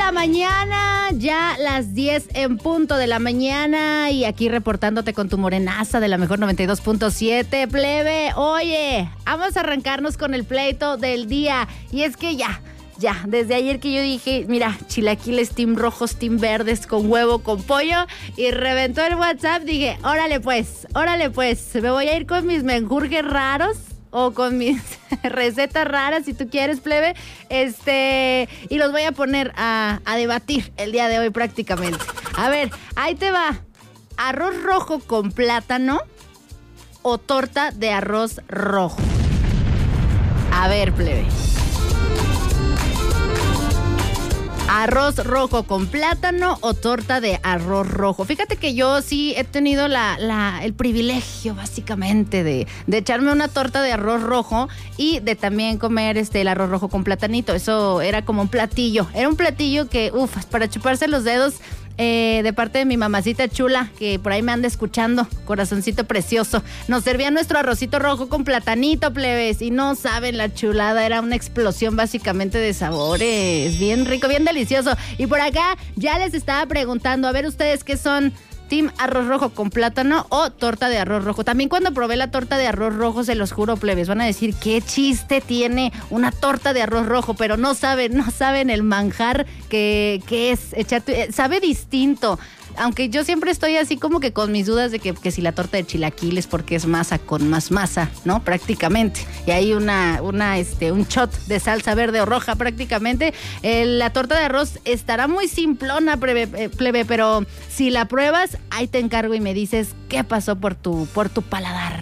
la mañana, ya las 10 en punto de la mañana y aquí reportándote con tu morenaza de la mejor 92.7, plebe. Oye, vamos a arrancarnos con el pleito del día y es que ya, desde ayer que yo dije, mira, chilaquiles team rojos, team verdes, con huevo, con pollo, y reventó el WhatsApp, dije, órale pues, me voy a ir con mis menjurjes raros, o con mis recetas raras, si tú quieres, plebe, y los voy a poner a debatir el día de hoy prácticamente. A ver, ahí te va, arroz rojo con plátano o torta de arroz rojo. A ver, plebe. ¿Arroz rojo con plátano o torta de arroz rojo? Fíjate que yo sí he tenido el privilegio, básicamente, de echarme una torta de arroz rojo y de también comer el arroz rojo con platanito. Eso era como un platillo. Era un platillo que, para chuparse los dedos, de parte de mi mamacita chula, que por ahí me anda escuchando, corazoncito precioso. Nos servía nuestro arrocito rojo con platanito, plebes, y no saben la chulada, era una explosión básicamente de sabores, bien rico, bien delicioso. Y por acá ya les estaba preguntando, a ver ustedes qué son, team arroz rojo con plátano o torta de arroz rojo. También cuando probé la torta de arroz rojo, se los juro, plebes, van a decir qué chiste tiene una torta de arroz rojo, pero no saben el manjar que es. Sabe distinto. Aunque yo siempre estoy así como que con mis dudas de que si la torta de chilaquiles, porque es masa con más masa, ¿no? Prácticamente. Y hay un shot de salsa verde o roja prácticamente. La torta de arroz estará muy simplona, plebe, pero si la pruebas, ahí te encargo y me dices qué pasó por tu paladar.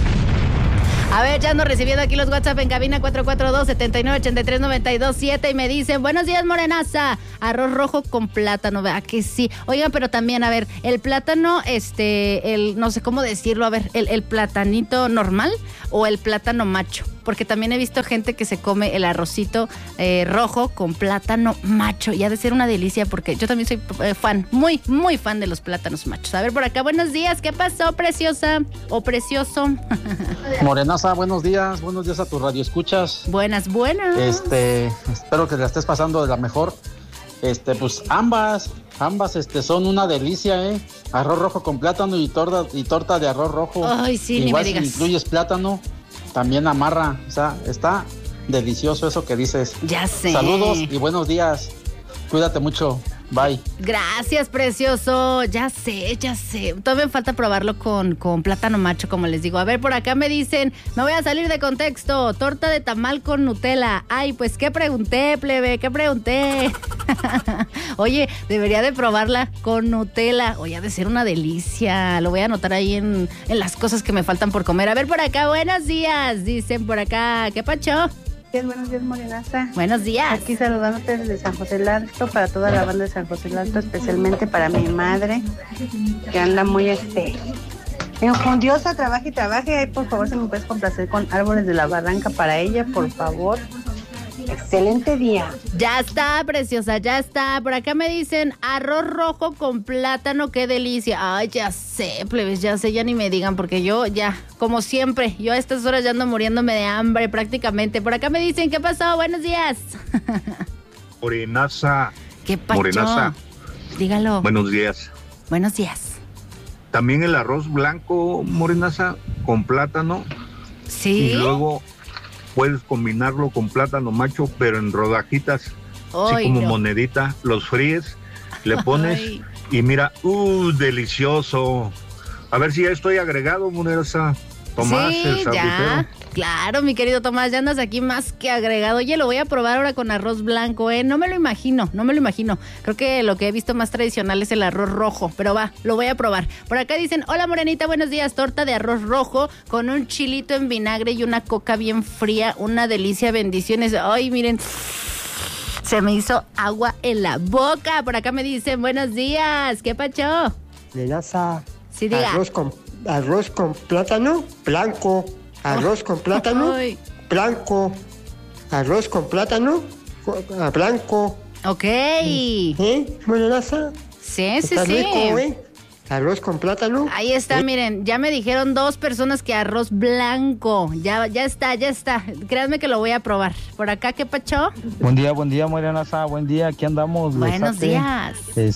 A ver, ya ando recibiendo aquí los WhatsApp en cabina 442-7983-927 y me dicen, buenos días, morenaza, arroz rojo con plátano, ¿verdad que sí? Oigan, pero también, a ver, el plátano, no sé cómo decirlo, a ver, el platanito normal o el plátano macho, porque también he visto gente que se come el arrocito rojo con plátano macho y ha de ser una delicia porque yo también soy fan, muy, muy fan de los plátanos machos. A ver, por acá, buenos días, ¿qué pasó, preciosa o precioso? Morenaza, buenos días a tu radio escuchas. Buenas. Espero que la estés pasando de la mejor. Pues ambas son una delicia, arroz rojo con plátano y torta de arroz rojo. Ay, sí, igual ni me digas. Si incluyes plátano, también amarra, o sea, está delicioso eso que dices. Ya sé. Saludos y buenos días. Cuídate mucho. Bye. Gracias, precioso. Ya sé. Todavía me falta probarlo con plátano macho, como les digo. A ver, por acá me dicen, me voy a salir de contexto. Torta de tamal con Nutella. Ay, pues, ¿qué pregunté, plebe? ¿Qué pregunté? Oye, debería de probarla con Nutella. Oye, ha de ser una delicia. Lo voy a anotar ahí en las cosas que me faltan por comer. A ver, por acá, buenos días. Dicen por acá, ¿qué pacho? Buenos días, morenaza. Buenos días. Aquí saludándote desde San José del Alto, para toda la banda de San José del Alto, especialmente para mi madre, que anda muy enjundiosa, trabaja y trabaja. Ay, por favor, si me puedes complacer con Árboles de la Barranca para ella, por favor. Excelente día. Ya está, preciosa, ya está. Por acá me dicen arroz rojo con plátano, qué delicia. Ay, ya sé, plebes, ya sé, ya ni me digan, porque yo ya, como siempre, yo a estas horas ya ando muriéndome de hambre prácticamente. Por acá me dicen, ¿qué pasó? Buenos días. Morenaza. ¿Qué pasó? Morenaza. Dígalo. Buenos días. Buenos días. También el arroz blanco, morenaza, con plátano. Sí. Y luego puedes combinarlo con plátano macho, pero en rodajitas, así como monedita, los fríes, le pones y mira, delicioso. A ver si ya estoy agregado, morenaza. Tomás, sí, el sabricero. Claro, mi querido Tomás, ya andas aquí más que agregado. Oye, lo voy a probar ahora con arroz blanco, No me lo imagino. Creo que lo que he visto más tradicional es el arroz rojo, pero va, lo voy a probar. Por acá dicen, hola morenita, buenos días, torta de arroz rojo con un chilito en vinagre y una coca bien fría, una delicia, bendiciones. Ay, miren, se me hizo agua en la boca. Por acá me dicen, buenos días, ¿qué pacho? Morenaza. Sí, diga. Arroz con plátano blanco. Arroz con plátano blanco. Arroz con plátano blanco. Ok. Morenaza. Sí. Está rico, arroz con plátano. Ahí está, miren, ya me dijeron 2 personas que arroz blanco. Ya está. Créanme que lo voy a probar. Por acá, ¿qué pacho? Buen día, Morenasa, buen día, aquí andamos. Buenos días.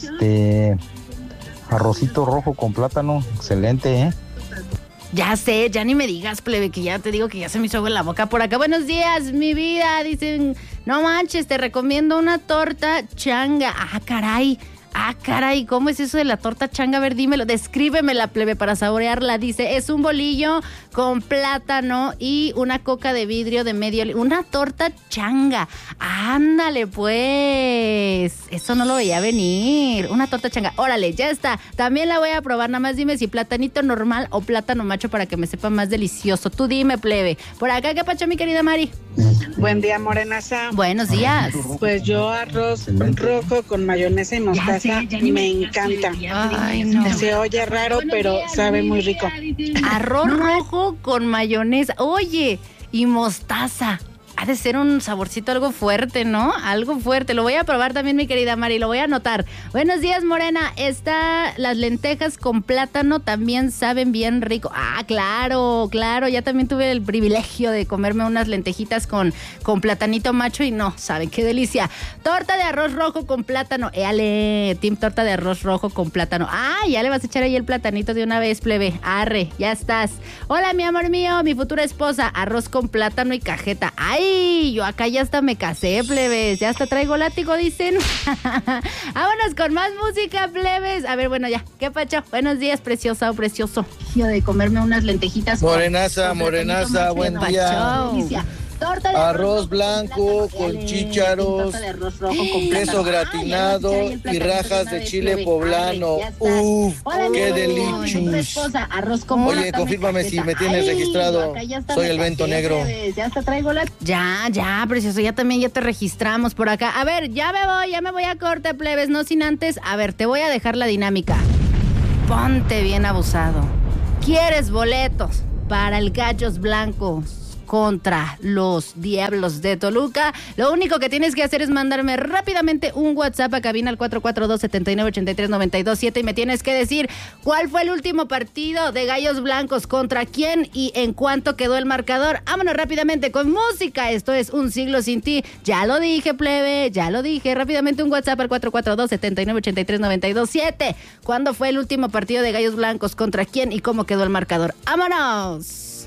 Arrocito rojo con plátano, excelente, Ya sé, ya ni me digas, plebe, que ya te digo que ya se me hizo agua en la boca. Por acá, buenos días, mi vida. Dicen, no manches, te recomiendo una torta changa. Ah, caray, ¿cómo es eso de la torta changa? A ver, dímelo, descríbemela, plebe, para saborearla. Dice, es un bolillo con plátano y una coca de vidrio de medio litro. Una torta changa. Ándale, pues. Eso no lo veía venir. Una torta changa. Órale, ya está. También la voy a probar. Nada más dime si platanito normal o plátano macho para que me sepa más delicioso. Tú dime, plebe. Por acá, ¿qué pacho, mi querida Mari? Buen día, Morenaza. Buenos días. Pues yo arroz rojo con mayonesa y mostaza me encanta. Ay, no. Se oye raro, pero sabe muy rico. Arroz rojo con mayonesa. Oye, y mostaza. Ha de ser un saborcito algo fuerte, ¿no? Algo fuerte. Lo voy a probar también, mi querida Mari. Lo voy a anotar. Buenos días, Morena. Las lentejas con plátano también saben bien rico. Ah, claro. Ya también tuve el privilegio de comerme unas lentejitas con platanito macho y no, ¿saben qué delicia? Torta de arroz rojo con plátano. Éale, team torta de arroz rojo con plátano. Ah, ya le vas a echar ahí el platanito de una vez, plebe. Arre, ya estás. Hola, mi amor mío, mi futura esposa. Arroz con plátano y cajeta. ¡Ay! Yo acá ya hasta me casé, plebes. Ya hasta traigo látigo, dicen. Vámonos con más música, plebes. A ver, bueno, ya. ¿Qué pacho? Buenos días, preciosa o precioso. Yo de comerme unas lentejitas. Morenaza, buen día. Arroz blanco con chícharos, queso gratinado y rajas de chile poblano. ¡Uf! ¡Qué delicious! Oye, confírmame si me tienes registrado. Soy el Vento Negro. Ya, precioso, ya te registramos por acá. A ver, ya me voy a corte, plebes, no sin antes. A ver, te voy a dejar la dinámica. Ponte bien abusado. ¿Quieres boletos para el Gallos Blancos contra los Diablos de Toluca? Lo único que tienes que hacer es mandarme rápidamente un WhatsApp a cabina al 442-7983-927 y me tienes que decir cuál fue el último partido de Gallos Blancos, contra quién y en cuánto quedó el marcador. Vámonos rápidamente con música. Esto es Un Siglo Sin Ti. Ya lo dije, plebe, ya lo dije. Rápidamente un WhatsApp al 442-7983-927. ¿Cuándo fue el último partido de Gallos Blancos, contra quién y cómo quedó el marcador? ¡Vámonos!